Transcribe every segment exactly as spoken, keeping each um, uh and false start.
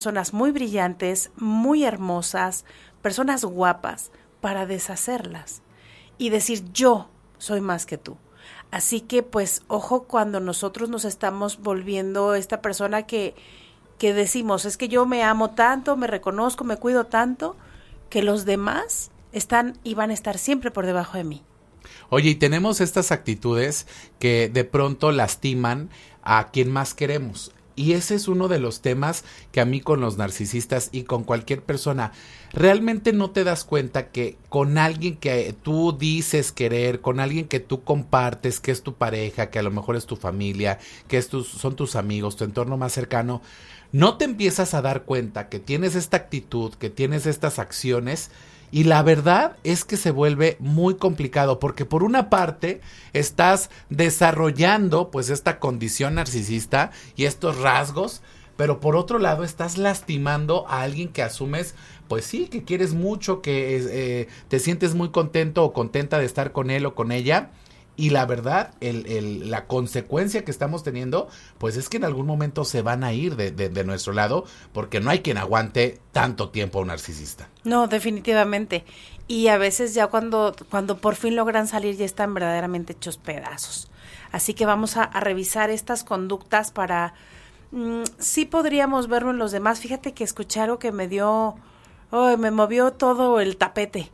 personas muy brillantes, muy hermosas, personas guapas, para deshacerlas y decir yo soy más que tú. Así que pues ojo cuando nosotros nos estamos volviendo esta persona que, que decimos es que yo me amo tanto, me reconozco, me cuido tanto, que los demás están y van a estar siempre por debajo de mí. Oye, y tenemos estas actitudes que de pronto lastiman a quien más queremos. Y ese es uno de los temas que a mí con los narcisistas y con cualquier persona, realmente no te das cuenta que con alguien que tú dices querer, con alguien que tú compartes, que es tu pareja, que a lo mejor es tu familia, que es tus, son tus amigos, tu entorno más cercano, no te empiezas a dar cuenta que tienes esta actitud, que tienes estas acciones. Y la verdad es que se vuelve muy complicado porque por una parte estás desarrollando pues esta condición narcisista y estos rasgos, pero por otro lado estás lastimando a alguien que asumes pues sí, que quieres mucho, que eh, te sientes muy contento o contenta de estar con él o con ella. Y la verdad, el, el, la consecuencia que estamos teniendo, pues es que en algún momento se van a ir de, de, de nuestro lado, porque no hay quien aguante tanto tiempo a un narcisista. No, definitivamente. Y a veces ya cuando, cuando por fin logran salir ya están verdaderamente hechos pedazos. Así que vamos a, a revisar estas conductas para... Mmm, sí podríamos verlo en los demás. Fíjate que escuché algo que me dio... Oh, me movió todo el tapete.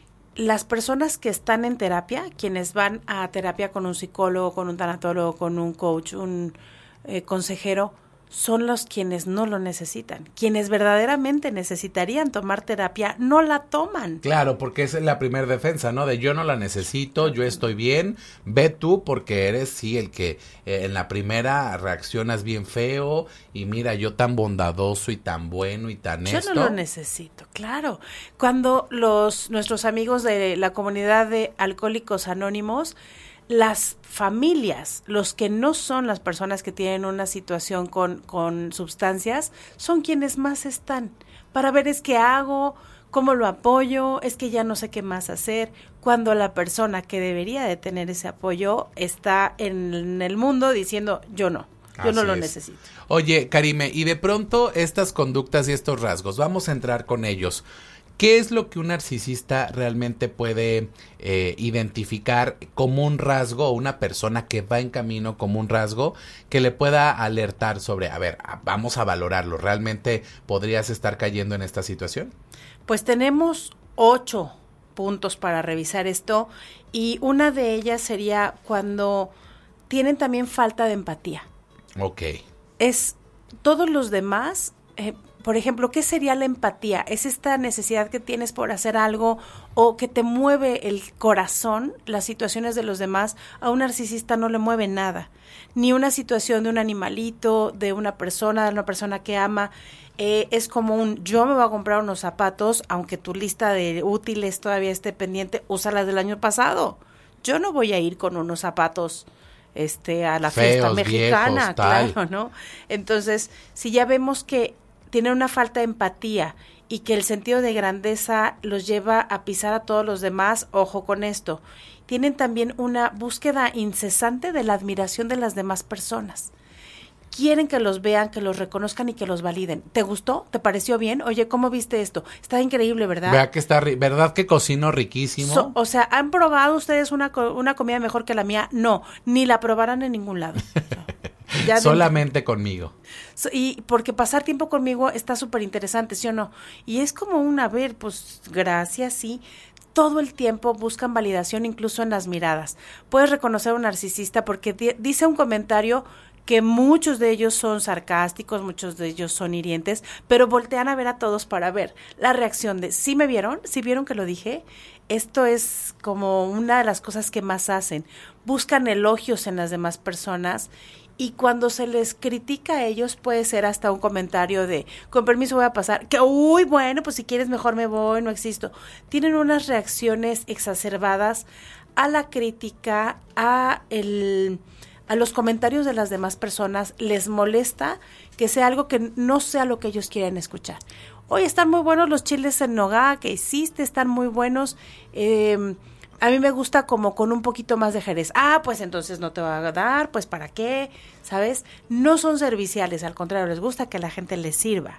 Las personas que están en terapia, quienes van a terapia con un psicólogo, con un tanatólogo, con un coach, un eh, consejero, son los quienes no lo necesitan. Quienes verdaderamente necesitarían tomar terapia, no la toman. Claro, porque esa es la primera defensa, ¿no? De yo no la necesito, yo estoy bien, ve tú porque eres, sí, el que eh, en la primera reaccionas bien feo y mira, yo tan bondadoso y tan bueno y tan yo esto. Yo no lo necesito, claro. Cuando los nuestros amigos de la comunidad de Alcohólicos Anónimos, las familias, los que no son las personas que tienen una situación con, con sustancias, son quienes más están para ver es qué hago, cómo lo apoyo, es que ya no sé qué más hacer, cuando la persona que debería de tener ese apoyo está en el mundo diciendo yo no, yo Así no lo es. necesito. Oye, Karime, y de pronto estas conductas y estos rasgos, vamos a entrar con ellos. ¿Qué es lo que un narcisista realmente puede eh, identificar como un rasgo o una persona que va en camino como un rasgo que le pueda alertar sobre, a ver, vamos a valorarlo, ¿realmente podrías estar cayendo en esta situación? Pues tenemos ocho puntos para revisar esto y una de ellas sería cuando tienen también falta de empatía. Ok. Es todos los demás... Eh, Por ejemplo, ¿qué sería la empatía? Es esta necesidad que tienes por hacer algo o que te mueve el corazón, las situaciones de los demás. A un narcisista no le mueve nada, ni una situación de un animalito, de una persona, de una persona que ama. Eh, es como un, yo me voy a comprar unos zapatos, aunque tu lista de útiles todavía esté pendiente, úsalas del año pasado. Yo no voy a ir con unos zapatos este a la Feos, fiesta mexicana, viejos, tal. claro, ¿no? Entonces, si ya vemos que tienen una falta de empatía y que el sentido de grandeza los lleva a pisar a todos los demás, ojo con esto. Tienen también una búsqueda incesante de la admiración de las demás personas. Quieren que los vean, que los reconozcan y que los validen. ¿Te gustó? ¿Te pareció bien? Oye, ¿cómo viste esto? Está increíble, ¿verdad? Vea que está, ¿verdad que cocino riquísimo? So, o sea, ¿han probado ustedes una, una comida mejor que la mía? No, ni la probarán en ningún lado. Ya solamente de... conmigo. So, y porque pasar tiempo conmigo está súper interesante, ¿sí o no? Y es como un, a ver, pues gracias, sí. Todo el tiempo buscan validación, incluso en las miradas. Puedes reconocer a un narcisista porque di- dice un comentario que muchos de ellos son sarcásticos, muchos de ellos son hirientes, pero voltean a ver a todos para ver la reacción de, ¿sí me vieron? ¿Sí vieron que lo dije? Esto es como una de las cosas que más hacen. Buscan elogios en las demás personas. Y cuando se les critica a ellos puede ser hasta un comentario de, con permiso voy a pasar, que uy, bueno, pues si quieres mejor me voy, no existo. Tienen unas reacciones exacerbadas a la crítica, a, el, a los comentarios de las demás personas. Les molesta que sea algo que no sea lo que ellos quieren escuchar. Oye, están muy buenos los chiles en nogada que hiciste, están muy buenos. Eh, A mí me gusta como con un poquito más de jerez. Ah, pues entonces no te va a dar, pues ¿para qué? ¿Sabes? No son serviciales, al contrario, les gusta que la gente les sirva.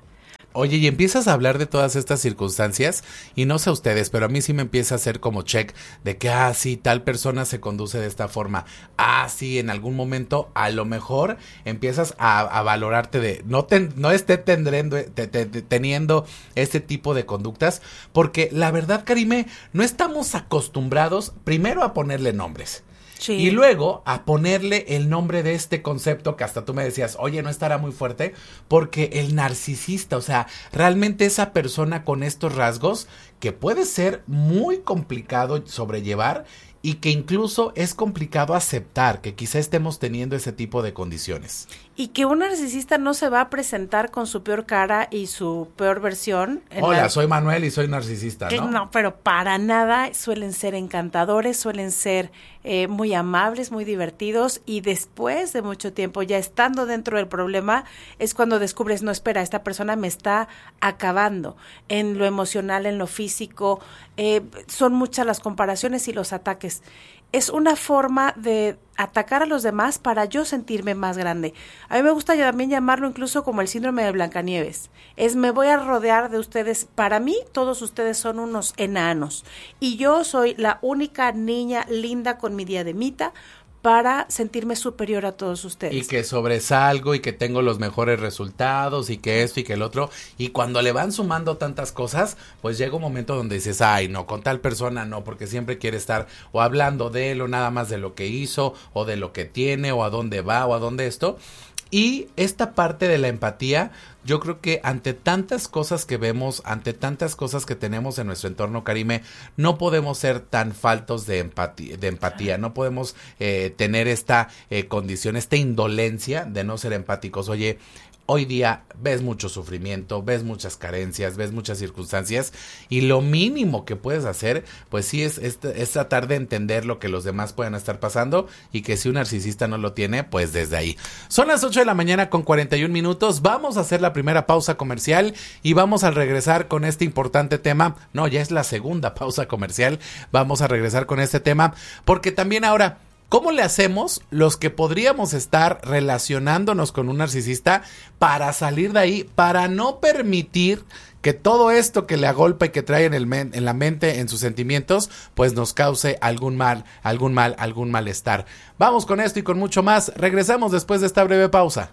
Oye, y empiezas a hablar de todas estas circunstancias y no sé ustedes, pero a mí sí me empieza a hacer como check de que, ah, sí, tal persona se conduce de esta forma. Ah, sí, en algún momento a lo mejor empiezas a, a valorarte de, no, ten, no esté tendrendo, te, te, te, teniendo este tipo de conductas, porque la verdad, Karime, no estamos acostumbrados primero a ponerle nombres. Sí. Y luego a ponerle el nombre de este concepto que hasta tú me decías, oye, no estará muy fuerte, porque el narcisista, o sea, realmente esa persona con estos rasgos que puede ser muy complicado sobrellevar y que incluso es complicado aceptar que quizá estemos teniendo ese tipo de condiciones. Y que un narcisista no se va a presentar con su peor cara y su peor versión. Hola, la... soy Manuel y soy narcisista, ¿no? No, pero para nada. Suelen ser encantadores, suelen ser eh, muy amables, muy divertidos, y después de mucho tiempo, ya estando dentro del problema, es cuando descubres, no, espera, esta persona me está acabando en lo emocional, en lo físico. Eh, son muchas las comparaciones y los ataques. Es una forma de atacar a los demás para yo sentirme más grande. A mí me gusta también llamarlo incluso como el síndrome de Blancanieves. Es, me voy a rodear de ustedes. Para mí, todos ustedes son unos enanos. Y yo soy la única niña linda con mi diademita para sentirme superior a todos ustedes. Y que sobresalgo y que tengo los mejores resultados y que esto y que el otro. Y cuando le van sumando tantas cosas, pues llega un momento donde dices, ay, no, con tal persona no, porque siempre quiere estar o hablando de él o nada más de lo que hizo o de lo que tiene o a dónde va o a dónde esto. Y esta parte de la empatía, yo creo que ante tantas cosas que vemos, ante tantas cosas que tenemos en nuestro entorno, Karime, no podemos ser tan faltos de empatía, de empatía. No podemos eh, tener esta eh, condición, esta indolencia de no ser empáticos. Oye, hoy día ves mucho sufrimiento, ves muchas carencias, ves muchas circunstancias y lo mínimo que puedes hacer, pues sí, es, es, es tratar de entender lo que los demás puedan estar pasando y que si un narcisista no lo tiene, pues desde ahí. Son las ocho de la mañana con cuarenta y un minutos, vamos a hacer la primera pausa comercial y vamos a regresar con este importante tema. No, ya es la segunda pausa comercial, vamos a regresar con este tema porque también ahora... ¿Cómo le hacemos los que podríamos estar relacionándonos con un narcisista para salir de ahí, para no permitir que todo esto que le agolpa y que trae en, el men- en la mente, en sus sentimientos, pues nos cause algún mal, algún mal, algún malestar? Vamos con esto y con mucho más. Regresamos después de esta breve pausa.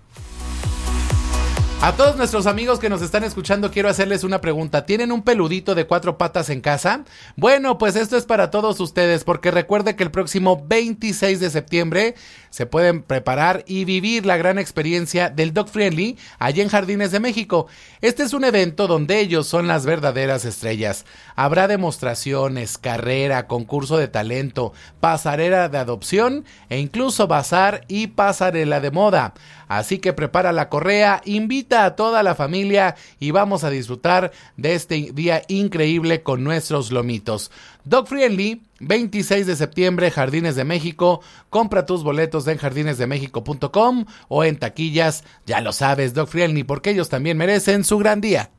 A todos nuestros amigos que nos están escuchando, quiero hacerles una pregunta. ¿Tienen un peludito de cuatro patas en casa? Bueno, pues esto es para todos ustedes, porque recuerde que el próximo veintiséis de septiembre se pueden preparar y vivir la gran experiencia del Dog Friendly allá en Jardines de México. Este es un evento donde ellos son las verdaderas estrellas. Habrá demostraciones, carrera, concurso de talento, pasarela de adopción e incluso bazar y pasarela de moda. Así que prepara la correa, invita a toda la familia y vamos a disfrutar de este día increíble con nuestros lomitos. Dog Friendly, veintiséis de septiembre, Jardines de México. Compra tus boletos en jardines de méxico punto com o en taquillas. Ya lo sabes, Dog Friendly, porque ellos también merecen su gran día.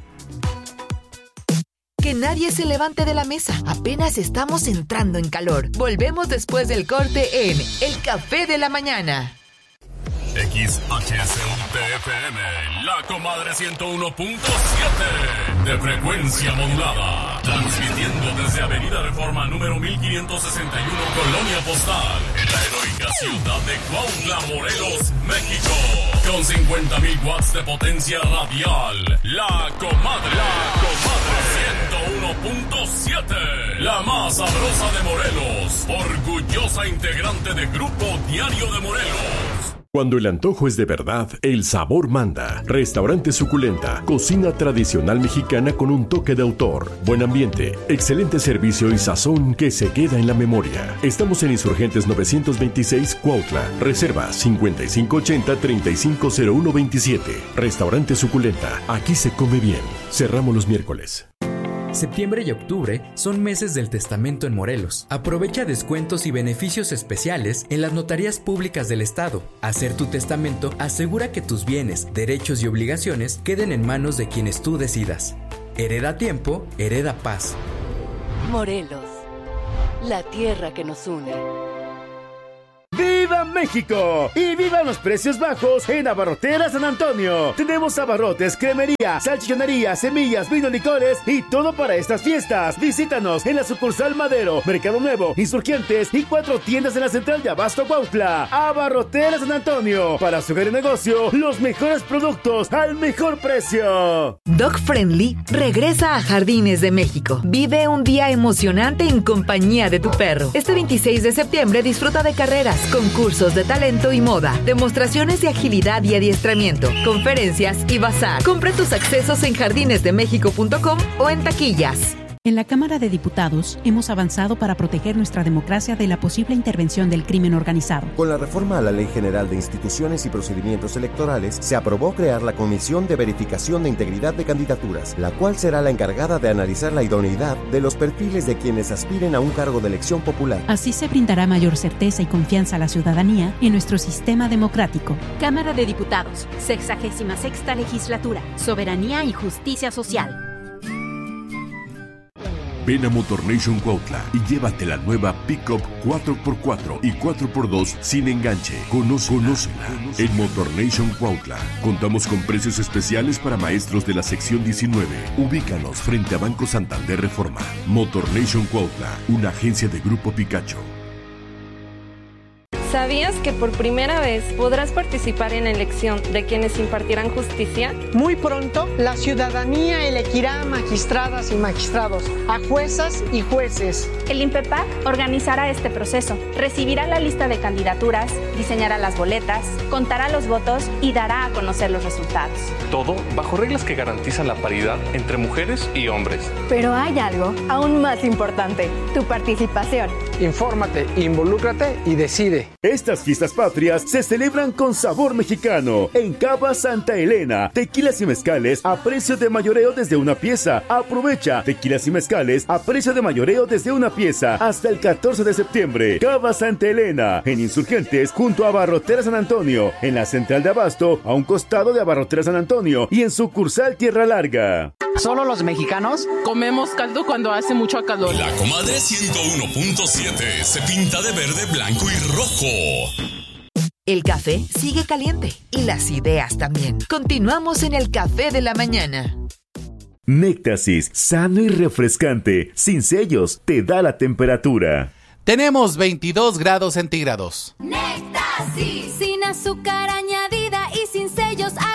Que nadie se levante de la mesa. Apenas estamos entrando en calor. Volvemos después del corte en El Café de la Mañana. X H S U T F M, La Comadre ciento uno punto siete de frecuencia modulada, transmitiendo desde Avenida Reforma número mil quinientos sesenta y uno, Colonia Postal, en la heroica ciudad de Cuautla, Morelos, México, con cincuenta mil watts de potencia radial. La Comadre, La Comadre ciento uno punto siete, la más sabrosa de Morelos, orgullosa integrante de Grupo Diario de Morelos. Cuando el antojo es de verdad, el sabor manda. Restaurante Suculenta, cocina tradicional mexicana con un toque de autor. Buen ambiente, excelente servicio y sazón que se queda en la memoria. Estamos en Insurgentes novecientos veintiséis, Cuautla. Reserva cincuenta y cinco ochenta, treinta y cinco cero uno veintisiete. Restaurante Suculenta, aquí se come bien. Cerramos los miércoles. Septiembre y octubre son meses del testamento en Morelos. Aprovecha descuentos y beneficios especiales en las notarías públicas del estado. Hacer tu testamento asegura que tus bienes, derechos y obligaciones queden en manos de quienes tú decidas. Hereda tiempo, hereda paz. Morelos, la tierra que nos une. ¡Viva México. Y vivan los precios bajos en Abarroteras San Antonio. Tenemos abarrotes, cremería, salchichonería, semillas, vino, licores y todo para estas fiestas. Visítanos en la sucursal Madero, Mercado Nuevo, Insurgentes y cuatro tiendas en la central de Abasto Cuautla. Abarroteras San Antonio. Para su hogar y negocio, los mejores productos al mejor precio. Dog Friendly regresa a Jardines de México. Vive un día emocionante en compañía de tu perro. Este veintiséis de septiembre disfruta de carreras, concursos de talento y moda, demostraciones de agilidad y adiestramiento, conferencias y bazar. Compra tus accesos en jardines de méxico punto com o en taquillas. En la Cámara de Diputados hemos avanzado para proteger nuestra democracia de la posible intervención del crimen organizado. Con la reforma a la Ley General de Instituciones y Procedimientos Electorales, se aprobó crear la Comisión de Verificación de Integridad de Candidaturas, la cual será la encargada de analizar la idoneidad de los perfiles de quienes aspiren a un cargo de elección popular. Así se brindará mayor certeza y confianza a la ciudadanía en nuestro sistema democrático. Cámara de Diputados, sexagésima sexta Legislatura, Soberanía y Justicia Social. Ven a Motor Nation Cuautla y llévate la nueva Pickup cuatro por cuatro y cuatro por dos sin enganche. Conócela. Conócela. En Motor Nation Cuautla contamos con precios especiales para maestros de la sección diecinueve. Ubícanos frente a Banco Santander Reforma. Motor Nation Cuautla, una agencia de Grupo Picacho. ¿Sabías que por primera vez podrás participar en la elección de quienes impartirán justicia? Muy pronto, la ciudadanía elegirá a magistradas y magistrados, a juezas y jueces. El INPEPAC organizará este proceso, recibirá la lista de candidaturas, diseñará las boletas, contará los votos y dará a conocer los resultados. Todo bajo reglas que garantizan la paridad entre mujeres y hombres. Pero hay algo aún más importante, tu participación. Infórmate, involúcrate y decide. Estas fiestas patrias se celebran con sabor mexicano. En Cava Santa Elena, tequilas y mezcales a precio de mayoreo desde una pieza. Aprovecha tequilas y mezcales a precio de mayoreo desde una pieza hasta el catorce de septiembre. Cava Santa Elena, en Insurgentes, junto a Abarroteras San Antonio, en la central de Abasto, a un costado de Abarroteras San Antonio y en sucursal Tierra Larga. ¿Solo los mexicanos comemos caldo cuando hace mucho calor? La Comadre ciento uno punto siete se pinta de verde, blanco y rojo. El café sigue caliente y las ideas también. Continuamos en el Café de la Mañana. Néctasis, sano y refrescante, sin sellos, te da la temperatura. Tenemos veintidós grados centígrados. Néctasis, sin azúcar añadida y sin sellos, a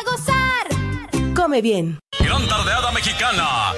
gozar. Come bien. Gran tardeada mexicana.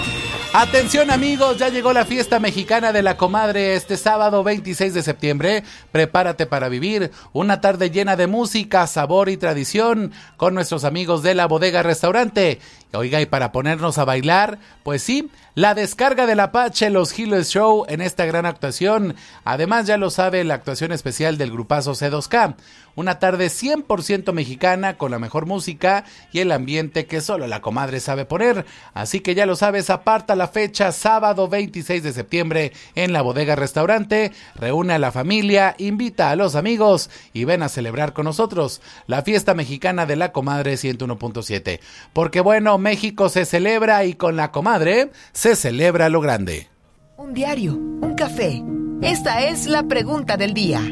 Atención amigos, ya llegó la fiesta mexicana de la comadre este sábado veintiséis de septiembre. Prepárate para vivir una tarde llena de música, sabor y tradición con nuestros amigos de la Bodega Restaurante. Oiga, y para ponernos a bailar, pues sí, la descarga del Apache, los Giles Show en esta gran actuación. Además, ya lo sabe, la actuación especial del grupazo C dos K. Una tarde cien por ciento mexicana con la mejor música y el ambiente que solo la comadre sabe poner. Así que ya lo sabes, aparta la fecha, sábado veintiséis de septiembre en la Bodega Restaurante. Reúne a la familia, invita a los amigos y ven a celebrar con nosotros la fiesta mexicana de la comadre ciento uno punto siete. Porque bueno, México se celebra y con la comadre se celebra lo grande. Un diario, un café. Esta es la pregunta del día.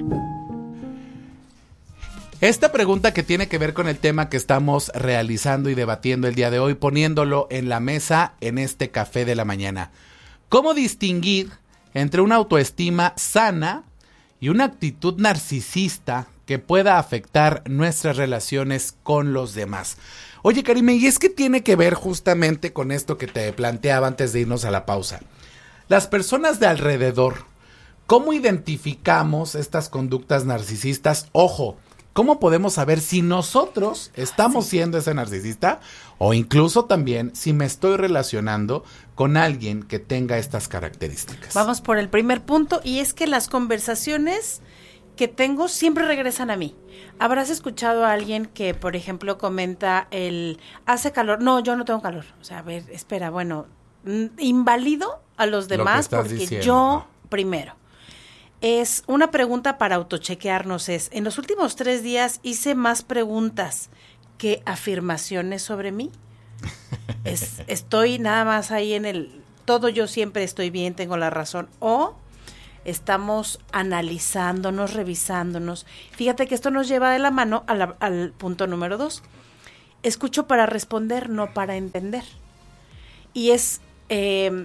Esta pregunta que tiene que ver con el tema que estamos realizando y debatiendo el día de hoy, poniéndolo en la mesa en este Café de la Mañana. ¿Cómo distinguir entre una autoestima sana y una actitud narcisista que pueda afectar nuestras relaciones con los demás? Oye, Karime, y es que tiene que ver justamente con esto que te planteaba antes de irnos a la pausa. Las personas de alrededor, ¿cómo identificamos estas conductas narcisistas? Ojo, ¿cómo podemos saber si nosotros estamos siendo ese narcisista? O incluso también si me estoy relacionando con alguien que tenga estas características. Vamos por el primer punto, y es que las conversaciones que tengo siempre regresan a mí. Habrás escuchado a alguien que, por ejemplo, comenta el hace calor. No, yo no tengo calor. O sea, a ver, espera, bueno, invalido a los demás porque diciendo. yo primero. Es una pregunta para autochequearnos. Es, en los últimos tres días hice más preguntas que afirmaciones sobre mí. Es, estoy nada más ahí en el todo, yo siempre estoy bien, tengo la razón. O estamos analizándonos, revisándonos. Fíjate que esto nos lleva de la mano a la, al punto número dos. Escucho para responder, no para entender. Y es, eh,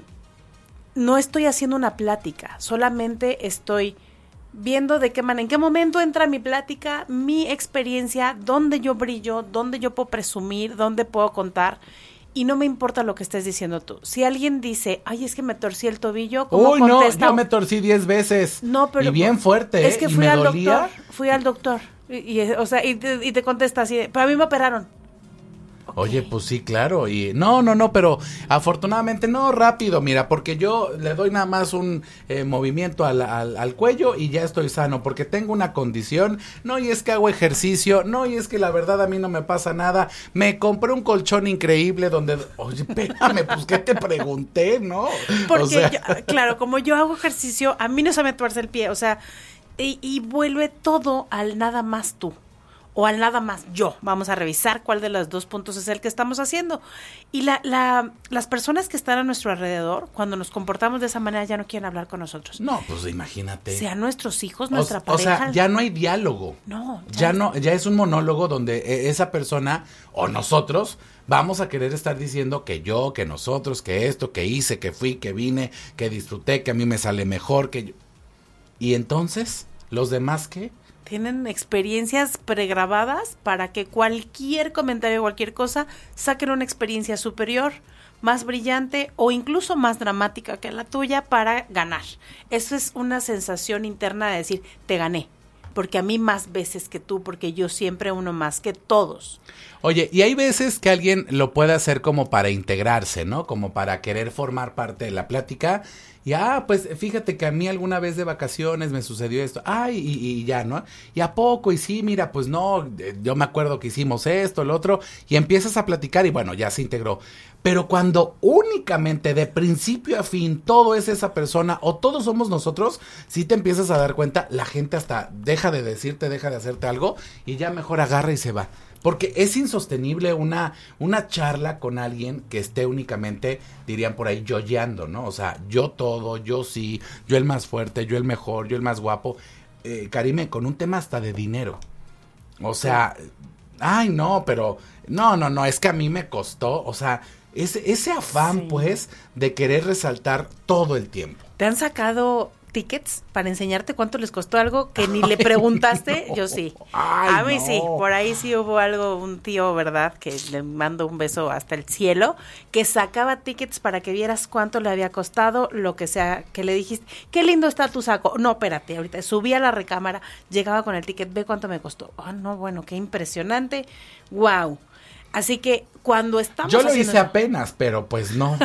no estoy haciendo una plática, solamente estoy viendo de qué manera, en qué momento entra mi plática, mi experiencia, dónde yo brillo, dónde yo puedo presumir, dónde puedo contar. Y no me importa lo que estés diciendo tú. Si alguien dice, ay, es que me torcí el tobillo, ¿cómo Uy, contesta? no, yo me torcí diez veces. No, pero... Y bien fuerte, Es que ¿eh? fui ¿Y me al dolía? doctor, fui al doctor. Y, y, o sea, y te, y te contesta así, de, pero a mí me operaron. Oye, pues sí, claro, y no, no, no, pero afortunadamente no, rápido, mira, porque yo le doy nada más un eh, movimiento al, al, al cuello y ya estoy sano, porque tengo una condición, no, y es que hago ejercicio, no, y es que la verdad a mí no me pasa nada, me compré un colchón increíble donde, oye, espérame, pues, ¿qué te pregunté, no? Porque, o sea... yo, claro, como yo hago ejercicio, a mí no se me tuerce el pie, o sea, y, y vuelve todo al nada más tú. O al nada más yo. Vamos a revisar cuál de los dos puntos es el que estamos haciendo. Y la, la, las personas que están a nuestro alrededor, cuando nos comportamos de esa manera, ya no quieren hablar con nosotros. No, pues imagínate. Sean nuestros hijos, nuestra o, pareja. O sea, ya no hay diálogo. No. Ya, ya no, ya es un monólogo donde esa persona o nosotros vamos a querer estar diciendo que yo, que nosotros, que esto, que hice, que fui, que vine, que disfruté, que a mí me sale mejor, que yo... Y entonces, ¿los demás qué? Tienen experiencias pregrabadas para que cualquier comentario, cualquier cosa, saquen una experiencia superior, más brillante o incluso más dramática que la tuya para ganar. Eso es una sensación interna de decir, te gané, porque a mí más veces que tú, porque yo siempre uno más que todos. Oye, y hay veces que alguien lo puede hacer como para integrarse, ¿no? Como para querer formar parte de la plática. Y, ah, pues, fíjate que a mí alguna vez de vacaciones me sucedió esto. Ay, y, y ya, ¿no? Y a poco, y sí, mira, pues no, yo me acuerdo que hicimos esto, lo otro. Y empiezas a platicar y bueno, ya se integró. Pero cuando únicamente de principio a fin todo es esa persona o todos somos nosotros, sí te empiezas a dar cuenta, la gente hasta deja de decirte, deja de hacerte algo y ya mejor agarra y se va. Porque es insostenible una, una charla con alguien que esté únicamente, dirían por ahí, yoyeando, ¿no? O sea, yo todo, yo sí, yo el más fuerte, yo el mejor, yo el más guapo. Eh, Karime, con un tema hasta de dinero. O sea, ay, no, pero, no, no, no, es que a mí me costó, o sea, ese, ese afán, sí. pues, de querer resaltar todo el tiempo. ¿Te han sacado tickets para enseñarte cuánto les costó algo que ni le preguntaste? No. Yo sí. Ay, a mí no. sí, por ahí sí hubo algo, un tío, ¿verdad? Que le mando un beso hasta el cielo, que sacaba tickets para que vieras cuánto le había costado, lo que sea, que le dijiste, qué lindo está tu saco. No, espérate, ahorita subí a la recámara, llegaba con el ticket, ve cuánto me costó. Ah, no, bueno, qué impresionante. Wow. Así que cuando estamos Yo lo haciendo hice eso, apenas, pero pues no.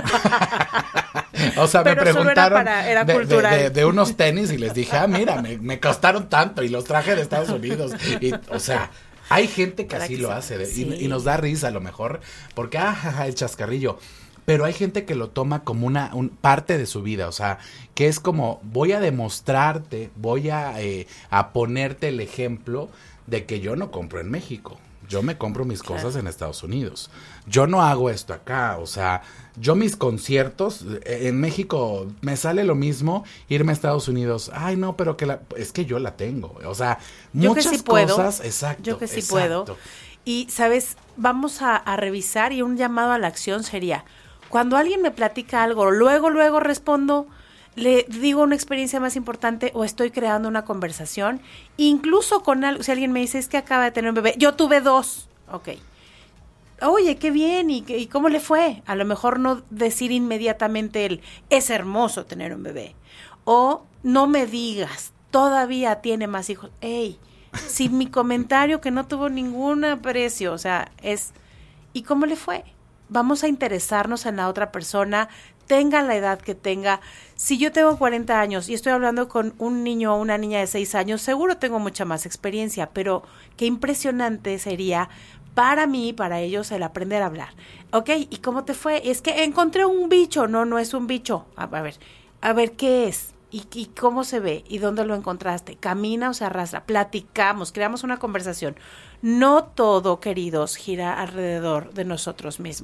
O sea, pero me preguntaron era para, era de, de, de, de unos tenis y les dije, ah, mira, me, me costaron tanto y los traje de Estados Unidos. Y, o sea, hay gente que para así que lo hace de, sí. y, y nos da risa a lo mejor, porque, ah, jaja, el chascarrillo. Pero hay gente que lo toma como una un, parte de su vida, o sea, que es como, voy a demostrarte, voy a, eh, a ponerte el ejemplo de que yo no compro en México. Yo me compro mis claro. cosas en Estados Unidos. Yo no hago esto acá, o sea, yo mis conciertos, en México me sale lo mismo irme a Estados Unidos. Ay, no, pero que la, es que yo la tengo, o sea, yo muchas que sí puedo, cosas, exacto. Yo que sí exacto. puedo. Y, ¿sabes? Vamos a, a revisar y un llamado a la acción sería, cuando alguien me platica algo, luego, luego respondo, le digo una experiencia más importante o estoy creando una conversación, incluso con algo, si alguien me dice, es que acaba de tener un bebé, yo tuve dos, ok, oye, qué bien, ¿y, y cómo le fue? A lo mejor no decir inmediatamente el, es hermoso tener un bebé, o no me digas, todavía tiene más hijos, hey, sin mi comentario que no tuvo ningún aprecio, o sea, es, ¿y cómo le fue? Vamos a interesarnos en la otra persona, tenga la edad que tenga. Si yo tengo cuarenta años y estoy hablando con un niño o una niña de seis años, seguro tengo mucha más experiencia, pero qué impresionante sería para mí, para ellos, el aprender a hablar. Ok, ¿y cómo te fue? Es que encontré un bicho. No, no es un bicho. A, a ver, a ver, ¿qué es? ¿Y, ¿Y cómo se ve? ¿Y dónde lo encontraste? ¿Camina o se arrastra? Platicamos, creamos una conversación. No todo, queridos, gira alrededor de nosotros mismos.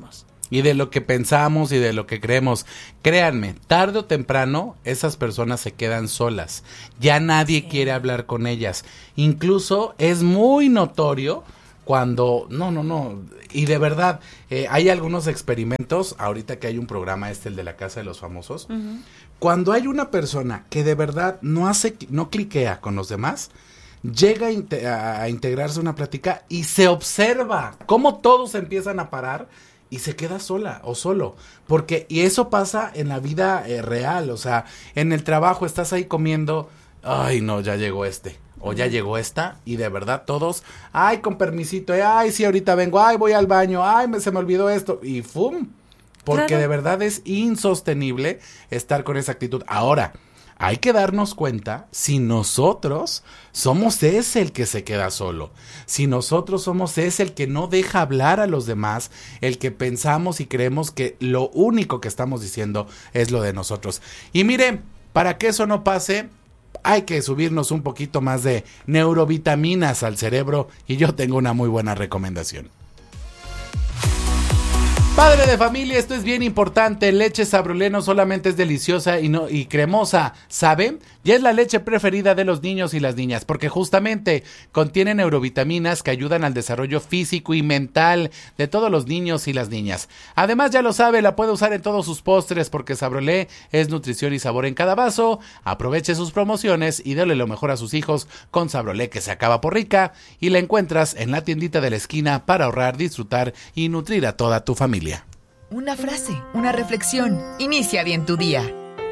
y de lo que pensamos y de lo que creemos. Créanme, tarde o temprano esas personas se quedan solas. Ya nadie sí. quiere hablar con ellas. Incluso es muy notorio cuando, no, no, no, y de verdad, eh, hay algunos experimentos, ahorita que hay un programa este, el de la Casa de los Famosos, uh-huh. cuando hay una persona que de verdad no hace, no cliquea con los demás, llega a, inte- a integrarse a una plática y se observa cómo todos empiezan a parar y se queda sola o solo, porque, y eso pasa en la vida eh, real, o sea, en el trabajo estás ahí comiendo, ay no, ya llegó este. O ya llegó esta, y de verdad todos, ay, con permisito, ay, sí, ahorita vengo, ay, voy al baño, ay, me, se me olvidó esto, y ¡fum! Porque claro. de verdad es insostenible estar con esa actitud. Ahora, hay que darnos cuenta si nosotros somos ese el que se queda solo, si nosotros somos ese el que no deja hablar a los demás, el que pensamos y creemos que lo único que estamos diciendo es lo de nosotros. Y miren, para que eso no pase, hay que subirnos un poquito más de neurovitaminas al cerebro y yo tengo una muy buena recomendación. Padre de familia, esto es bien importante, leche Sabrolé no solamente es deliciosa y, no, y cremosa, ¿sabe? Ya es la leche preferida de los niños y las niñas, porque justamente contiene neurovitaminas que ayudan al desarrollo físico y mental de todos los niños y las niñas. Además, ya lo sabe, la puede usar en todos sus postres, porque Sabrolé es nutrición y sabor en cada vaso. Aproveche sus promociones y dale lo mejor a sus hijos con Sabrolé, que se acaba por rica, y la encuentras en la tiendita de la esquina para ahorrar, disfrutar y nutrir a toda tu familia. Una frase, una reflexión. Inicia bien tu día.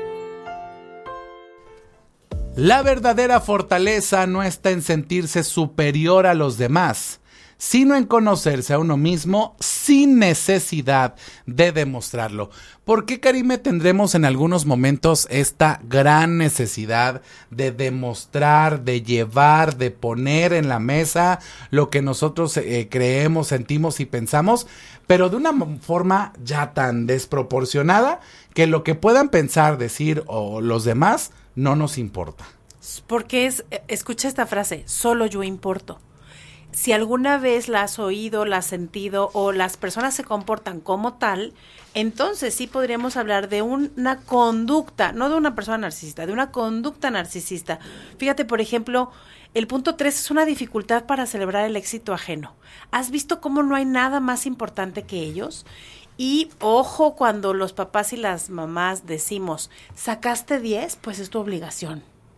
La verdadera fortaleza no está en sentirse superior a los demás, sino en conocerse a uno mismo sin necesidad de demostrarlo. ¿Por qué, Karime, tendremos en algunos momentos esta gran necesidad de demostrar, de llevar, de poner en la mesa lo que nosotros eh, creemos, sentimos y pensamos, pero de una forma ya tan desproporcionada que lo que puedan pensar, decir o los demás no nos importa? Porque es, escucha esta frase, solo yo importo. Si alguna vez la has oído, la has sentido o las personas se comportan como tal, entonces sí podríamos hablar de una conducta, no de una persona narcisista, de una conducta narcisista. Fíjate, por ejemplo, el punto tres es una dificultad para celebrar el éxito ajeno. ¿Has visto cómo no hay nada más importante que ellos? Y ojo, cuando los papás y las mamás decimos, ¿sacaste diez? Pues es tu obligación.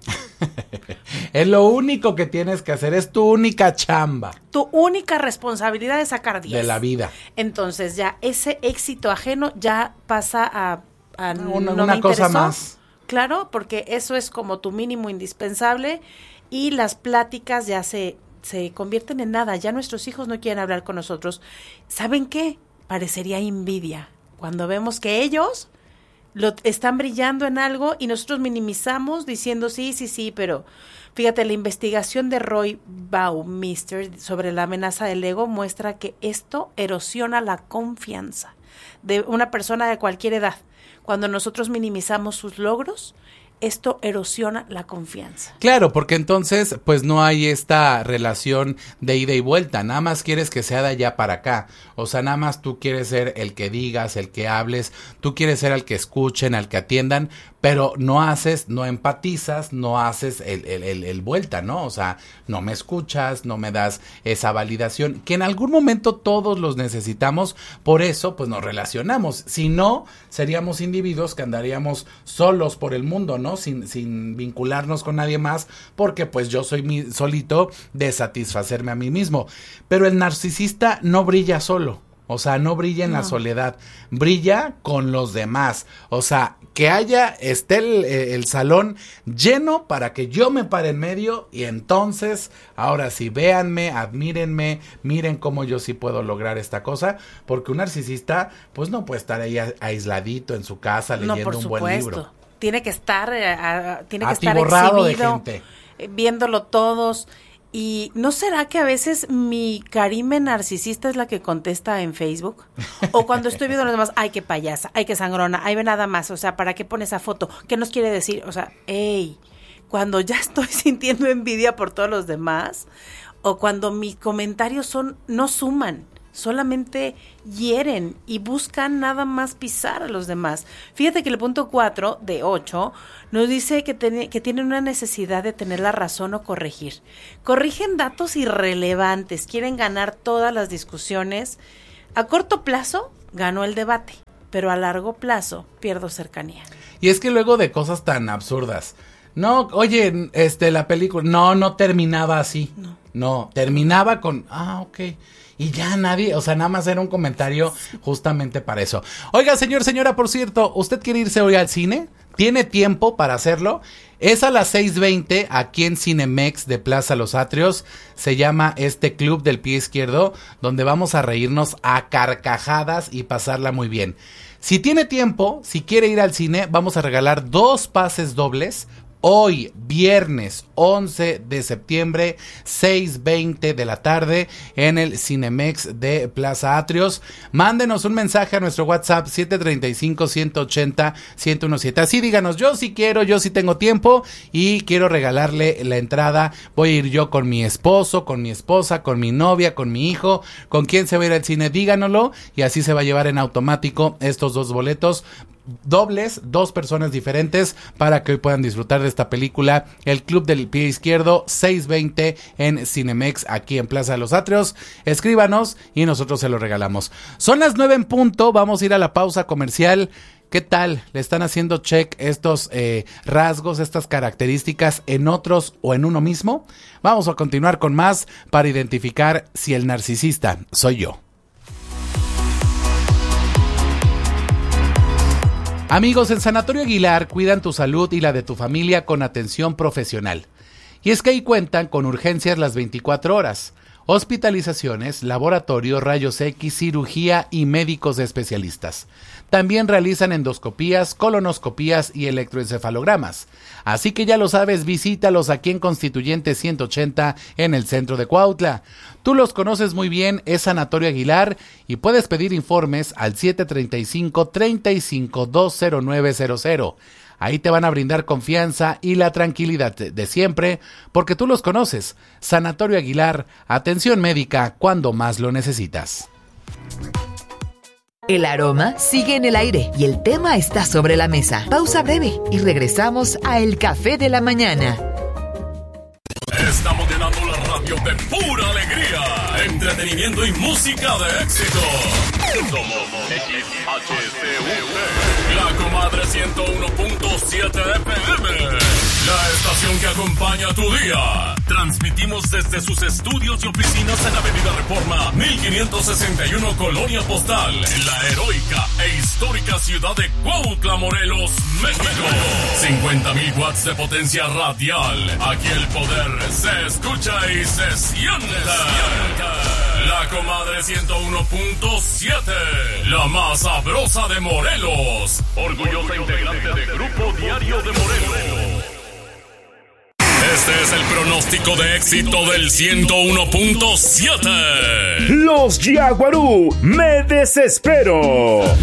Es lo único que tienes que hacer, es tu única chamba. Tu única responsabilidad es sacar diez. De la vida. Entonces ya ese éxito ajeno ya pasa a, a una, no una me cosa interesó. Más. Claro, porque eso es como tu mínimo indispensable y las pláticas ya se, se convierten en nada. Ya nuestros hijos no quieren hablar con nosotros. ¿Saben qué? Parecería envidia cuando vemos que ellos lo están brillando en algo y nosotros minimizamos diciendo sí, sí, sí, pero fíjate, la investigación de Roy Baumeister sobre la amenaza del ego muestra que esto erosiona la confianza de una persona de cualquier edad. Cuando nosotros minimizamos sus logros, esto erosiona la confianza. Claro, porque entonces pues no hay esta relación de ida y vuelta, nada más quieres que sea de allá para acá, o sea, nada más tú quieres ser el que digas, el que hables, tú quieres ser el que escuchen, al que atiendan, pero no haces, no empatizas, no haces el, el, el, el vuelta, ¿no? O sea, no me escuchas, no me das esa validación, que en algún momento todos los necesitamos, por eso pues nos relacionamos, si no, seríamos individuos que andaríamos solos por el mundo, ¿no? Sin, sin vincularnos con nadie más, porque pues yo soy mi, solito de satisfacerme a mí mismo, pero el narcisista no brilla solo. O sea, no brilla en no. la soledad, brilla con los demás. O sea, que haya, esté el, el salón lleno para que yo me pare en medio y entonces, ahora sí, véanme, admírenme, miren cómo yo sí puedo lograr esta cosa, porque un narcisista, pues no puede estar ahí aisladito en su casa leyendo no, por un supuesto. buen libro. Tiene que estar, uh, tiene que atiborrado estar exhibido, de gente. Eh, viéndolo todos. ¿Y no será que a veces mi Karime narcisista es la que contesta en Facebook? O cuando estoy viendo a los demás, ay, qué payasa, ay, qué sangrona, ay, ve nada más, o sea, ¿para qué pone esa foto? ¿Qué nos quiere decir? O sea, hey, cuando ya estoy sintiendo envidia por todos los demás, o cuando mis comentarios son, no suman, solamente hieren y buscan nada más pisar a los demás. Fíjate que el punto cuatro de ocho nos dice que, ten, que tienen una necesidad de tener la razón o corregir. Corrigen datos irrelevantes, quieren ganar todas las discusiones. A corto plazo ganó el debate, pero a largo plazo pierdo cercanía. Y es que luego de cosas tan absurdas, no, oye, este, la película, no, no terminaba así, no, no terminaba con, ah, ok. Y ya nadie, o sea, nada más era un comentario justamente para eso. Oiga, señor, señora, por cierto, ¿usted quiere irse hoy al cine? ¿Tiene tiempo para hacerlo? Es a las seis veinte aquí en Cinemex de Plaza Los Atrios. Se llama este Club del Pie Izquierdo, donde vamos a reírnos a carcajadas y pasarla muy bien. Si tiene tiempo, si quiere ir al cine, vamos a regalar dos pases dobles. Hoy, viernes once de septiembre, seis veinte de la tarde, en el Cinemex de Plaza Atrios. Mándenos un mensaje a nuestro WhatsApp siete tres cinco, uno ocho cero, uno uno siete. Así díganos, yo sí quiero, yo sí tengo tiempo y quiero regalarle la entrada. Voy a ir yo con mi esposo, con mi esposa, con mi novia, con mi hijo. ¿Con quién se va a ir al cine? Díganoslo y así se va a llevar en automático estos dos boletos dobles, dos personas diferentes, para que hoy puedan disfrutar de esta película, El Club del Pie Izquierdo, seis veinte en Cinemex, aquí en Plaza de los Atrios. Escríbanos y nosotros se lo regalamos. Son las nueve en punto, vamos a ir a la pausa comercial. ¿Qué tal? ¿Le están haciendo check estos eh, rasgos, estas características en otros o en uno mismo? Vamos a continuar con más para identificar si el narcisista soy yo. Amigos, en Sanatorio Aguilar cuidan tu salud y la de tu familia con atención profesional. Y es que ahí cuentan con urgencias las veinticuatro horas, hospitalizaciones, laboratorio, rayos X, cirugía y médicos especialistas. También realizan endoscopías, colonoscopías y electroencefalogramas. Así que ya lo sabes, visítalos aquí en Constituyente ciento ochenta en el centro de Cuautla. Tú los conoces muy bien, es Sanatorio Aguilar y puedes pedir informes al siete tres cinco, tres cinco dos cero nueve cero cero. Ahí te van a brindar confianza y la tranquilidad de siempre, porque tú los conoces. Sanatorio Aguilar, atención médica cuando más lo necesitas. El aroma sigue en el aire y el tema está sobre la mesa. Pausa breve y regresamos a El Café de la Mañana. Estamos llenando la radio de pura alegría, entretenimiento y música de éxito. Somos X H C U P, la comadre ciento uno punto siete F M, la estación que acompaña tu día. Transmitimos desde sus estudios y oficinas en Avenida Reforma mil quinientos sesenta y uno, Colonia Postal, en la heroica e histórica ciudad de Cuautla, Morelos, México. cincuenta mil watts de potencia radial. Aquí el poder se escucha y se siente. La comadre ciento uno punto siete, la más sabrosa de Morelos. Orgullosa integrante de Grupo Diario de Morelos. Este es el pronóstico de éxito del ciento uno punto siete. Los Yaguarú, me desespero.